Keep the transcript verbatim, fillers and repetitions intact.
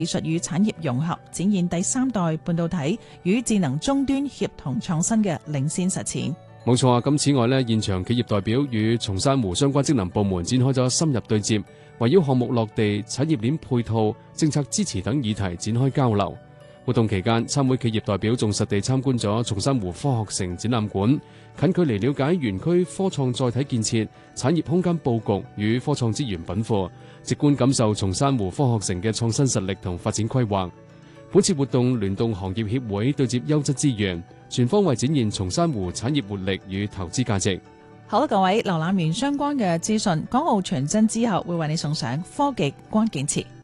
技術與產業融合，展現第三代半導體與智能終端協同創新嘅領先實踐。 冇錯啊！咁此外呢，現場企業代表與松山湖相關職能部門展開咗深入對接，圍繞項目落地、產業鏈配套、政策支持等議題展開交流。活動期間，參會企業代表仲實地參觀咗松山湖科學城展覽館，近距離了解園區科創載體建設、產業空間佈局與科創資源稟賦，直觀感受松山湖科學城嘅創新實力同發展規劃。本次活動聯動行業協會對接優質資源，全方位展現松山湖產業活力與投資價值。 好啦，各位瀏覽完相關嘅資訊，港澳傳真之後會為你送上科技關鍵詞。